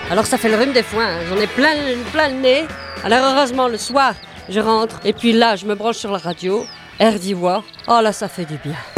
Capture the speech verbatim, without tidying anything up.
Alors ça fait le rhume des foins, hein. J'en ai plein, plein le nez. Alors heureusement, le soir, je rentre et puis là, je me branche sur la radio, air d'Ivoire. Oh là, ça fait du bien.